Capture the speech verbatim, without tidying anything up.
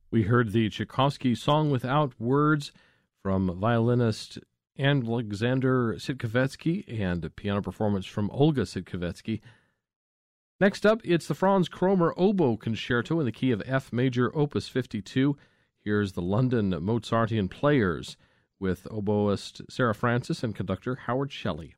We heard the Tchaikovsky Song Without Words from violinist Alexander Sitkovetsky and a piano performance from Olga Sitkovetsky. Next up, it's the Franz Kromer Oboe Concerto in the key of F major, opus fifty-two. Here's the London Mozartian Players with oboist Sarah Francis and conductor Howard Shelley.